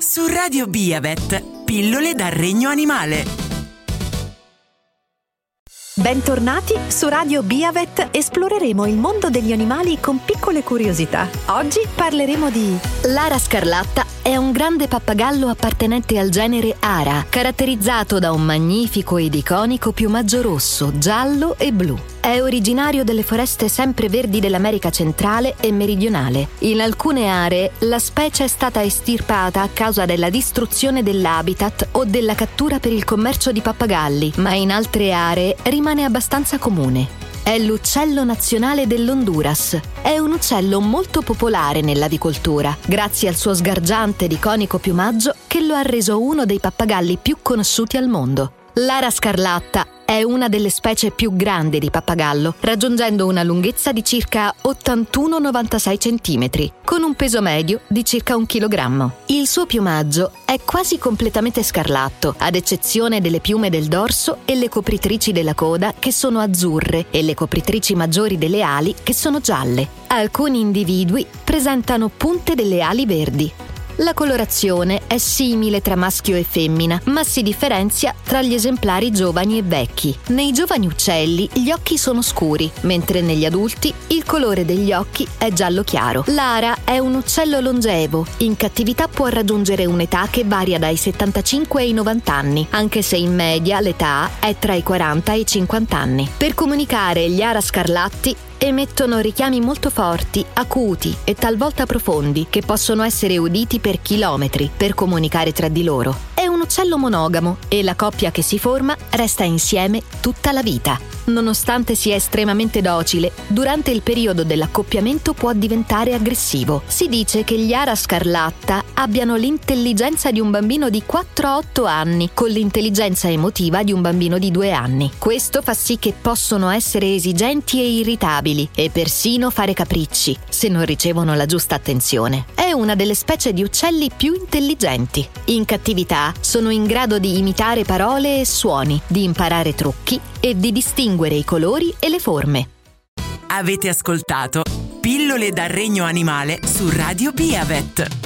Su Radio Biavet, pillole dal regno animale. Bentornati su Radio Biavet, esploreremo il mondo degli animali con piccole curiosità. Oggi parleremo di... L'ara scarlatta è un grande pappagallo appartenente al genere Ara, caratterizzato da un magnifico ed iconico piumaggio rosso, giallo e blu. È originario delle foreste sempreverdi dell'America centrale e meridionale. In alcune aree la specie è stata estirpata a causa della distruzione dell'habitat o della cattura per il commercio di pappagalli, ma in altre aree rimane abbastanza comune. È l'uccello nazionale dell'Honduras. È un uccello molto popolare nell'avicoltura, grazie al suo sgargiante ed iconico piumaggio che lo ha reso uno dei pappagalli più conosciuti al mondo. L'ara scarlatta è una delle specie più grandi di pappagallo, raggiungendo una lunghezza di circa 81-96 cm, con un peso medio di circa 1 chilogrammo. Il suo piumaggio è quasi completamente scarlatto, ad eccezione delle piume del dorso e le copritrici della coda, che sono azzurre, e le copritrici maggiori delle ali, che sono gialle. Alcuni individui presentano punte delle ali verdi. La colorazione è simile tra maschio e femmina, ma si differenzia tra gli esemplari giovani e vecchi. Nei giovani uccelli gli occhi sono scuri, mentre negli adulti il colore degli occhi è giallo chiaro. L'ara è un uccello longevo. In cattività può raggiungere un'età che varia dai 75 ai 90 anni, anche se in media l'età è tra i 40 e i 50 anni. Per comunicare, gli ara scarlatti emettono richiami molto forti, acuti e talvolta profondi, che possono essere uditi per chilometri per comunicare tra di loro. È un uccello monogamo e la coppia che si forma resta insieme tutta la vita. Nonostante sia estremamente docile, durante il periodo dell'accoppiamento può diventare aggressivo. Si dice che gli ara scarlatta abbiano l'intelligenza di un bambino di 4-8 anni, con l'intelligenza emotiva di un bambino di 2 anni. Questo fa sì che possono essere esigenti e irritabili e persino fare capricci se non ricevono la giusta attenzione. È una delle specie di uccelli più intelligenti. In cattività sono in grado di imitare parole e suoni, di imparare trucchi e di distinguere i colori e le forme. Avete ascoltato Pillole dal regno animale su Radio Biavet.